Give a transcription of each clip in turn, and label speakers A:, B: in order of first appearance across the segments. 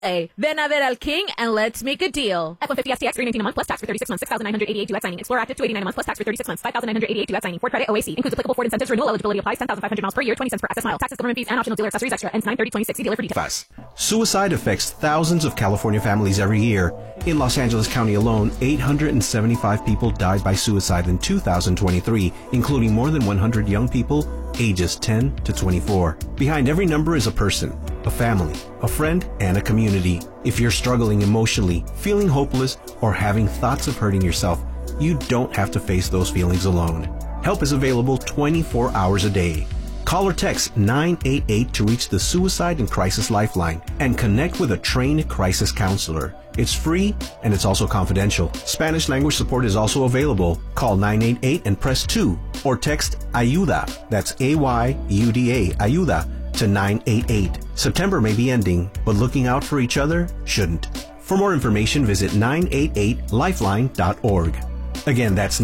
A: Hey, ven a ver al King and let's make a deal. F-150 STX, $319 a month plus tax for 36 months, $6,988 due at signing. Explorer Active, $289 a month plus tax for 36 months, $5,988 due at signing. Ford Credit OAC. Includes applicable Ford incentives. Renewal eligibility applies. 10,500 miles per year, 20 cents per access mile. Taxes, government fees, and optional dealer accessories extra. Ends 9/30/26. See dealer for details.
B: Suicide affects thousands of California families every year. In Los Angeles County alone, 875 people died by suicide in 2023, including more than 100 young people ages 10 to 24. Behind every number is a person, a family, a friend, and a community. If you're struggling emotionally, feeling hopeless, or having thoughts of hurting yourself, you don't have to face those feelings alone. Help is available 24 hours a day. Call or text 988 to reach the Suicide and Crisis Lifeline and connect with a trained crisis counselor. It's free and it's also confidential. Spanish language support is also available. Call 988 and press 2 or text AYUDA, that's AYUDA, AYUDA, to 988. September may be ending, but looking out for each other shouldn't. For more information, visit 988lifeline.org. Again, that's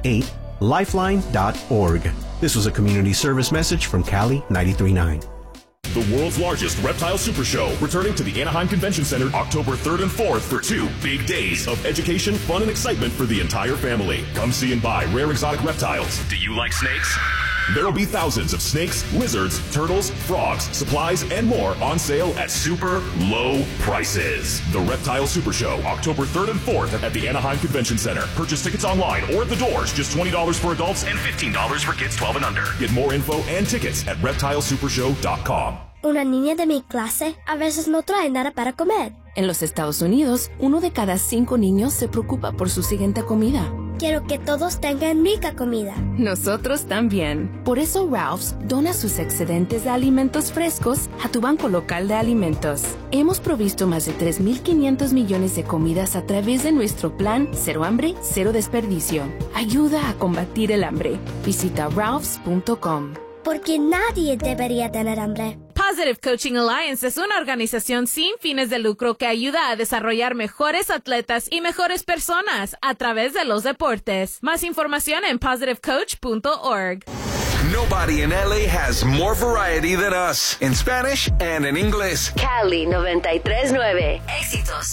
B: 988lifeline.org. This was a community service message from Cali 93.9.
C: The world's largest reptile super show, returning to the Anaheim Convention Center October 3rd and 4th for 2 big days of education, fun, and excitement for the entire family. Come see and buy rare exotic reptiles. Do you like snakes? There will be thousands of snakes, lizards, turtles, frogs, supplies, and more on sale at super low prices. The Reptile Super Show, October 3rd and 4th at the Anaheim Convention Center. Purchase tickets online or at the doors. Just $20 for adults and $15 for kids 12 and under. Get more info and tickets at reptilesupershow.com.
D: Una niña de mi clase a veces no trae nada para comer.
E: En los Estados Unidos, 1 de cada 5 niños se preocupa por su siguiente comida.
D: Quiero que todos tengan rica comida.
E: Nosotros también. Por eso Ralph's dona sus excedentes de alimentos frescos a tu banco local de alimentos. Hemos provisto más de 3.500 millones de comidas a través de nuestro plan Cero Hambre, Cero Desperdicio. Ayuda a combatir el hambre. Visita ralphs.com.
D: Porque nadie debería tener hambre.
A: Positive Coaching Alliance es una organización sin fines de lucro que ayuda a desarrollar mejores atletas y mejores personas a través de los deportes. Más información en positivecoach.org.
F: Nobody in LA has more variety than us in Spanish and in English.
G: Cali 93.9. Éxitos